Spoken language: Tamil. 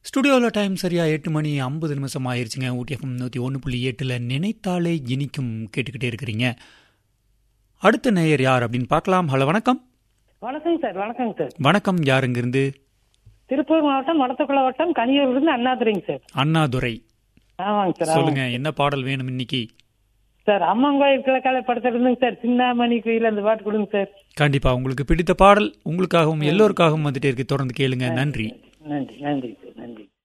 ஸ்டுடியோவில் டைம் சரியா 8:50 ஆயிருச்சுங்க. ஊட்டி எஃப்எம் 101.8 நினைத்தாலே இனிக்கும் கேட்டுக்கிட்டே இருக்கிறீங்க. அடுத்த நேயர் யார் அப்படின்னு பார்க்கலாம். ஹலோ, வணக்கம். வணக்கம் சார். வணக்கம் சார். வணக்கம். யார் இங்கிருந்து? திருப்பூர் மாவட்டம் மடத்துக்குள வட்டம் கனியூர்லேருந்து அண்ணாதுரைங்க சார். அண்ணாதுரை. ஆமாங்க சார். சொல்லுங்க, என்ன பாடல் வேணும் இன்னைக்கு? சார் அம்மன் கோயில் கிழக்கால படுத்துருந்துங்க சார். சின்னாமணி கோயில் அந்த பாட்டு கொடுங்க சார். கண்டிப்பா உங்களுக்கு பிடித்த பாடல் உங்களுக்காகவும் எல்லோருக்காகவும் வந்துட்டே இருக்கு. தொடர்ந்து கேளுங்க. நன்றி. நன்றி நன்றி சார். நன்றி.